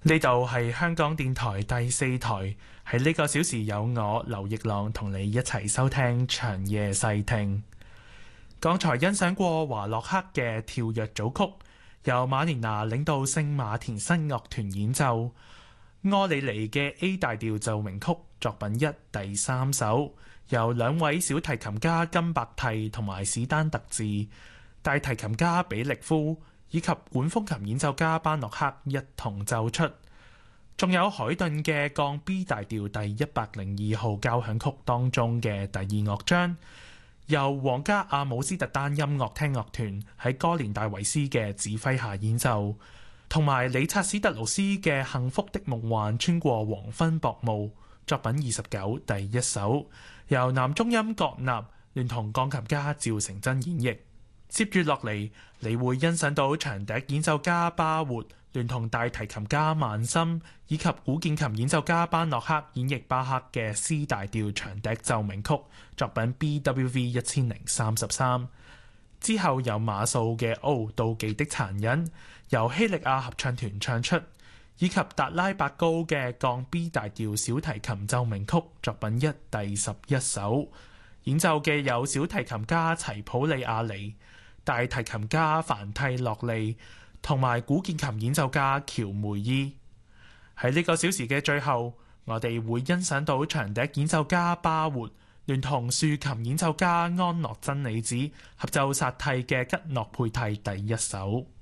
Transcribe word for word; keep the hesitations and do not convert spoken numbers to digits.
呢度係香港電台第四台，喺呢個小時有我劉奕朗同你一齊收聽長夜細聽。剛才欣賞過華洛克嘅跳躍組曲，由馬連娜領導聖馬田新樂團演奏。柯里尼嘅 A 大調奏鳴曲作品一第三首，由兩位小提琴家金伯蒂同埋史丹特治、大提琴家比力夫以及管風琴演奏家班諾克一同奏出。仲有海頓嘅降 B 大調第一百零二號交響曲當中嘅第二樂章，由皇家阿姆斯特丹音樂廳樂團喺哥連戴維斯嘅指揮下演奏，同埋理察史特勞斯嘅幸福的夢幻穿過黃昏薄霧作品二十九第一首，由男中音郭納聯同鋼琴家趙成真演繹。接住落嚟，你會欣賞到長笛演奏家巴活聯同大提琴家曼森以及古鍵琴演奏家班諾克演繹巴赫嘅 C 大調長笛奏鳴曲作品 B W V 一千零三十三。之後有馬素嘅 O 妒忌的殘忍，由希力亞合唱團唱出，以及達拉伯高嘅降 B 大調小提琴奏鳴曲作品一第十一首。演奏嘅有小提琴家齊普利亞尼、大提琴家凡蒂洛利同埋古鍵琴演奏家喬梅伊。喺呢個小時嘅最後，我哋會欣賞到長笛演奏家巴活聯同豎琴演奏家安諾真理子合奏薩蒂嘅吉諾佩蒂第一首。